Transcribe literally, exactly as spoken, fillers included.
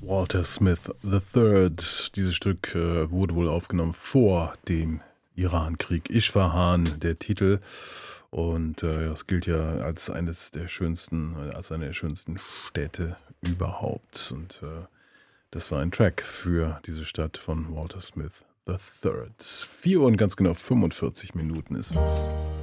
Walter Smith the Third. Dieses Stück äh, wurde wohl aufgenommen vor dem Irankrieg. Isfahan, der Titel. Und äh, es gilt ja als eines der schönsten, als eine der schönsten Städte überhaupt. Und äh, das war ein Track für diese Stadt von Walter Smith the Third. Vier und ganz genau fünfundvierzig Minuten ist es.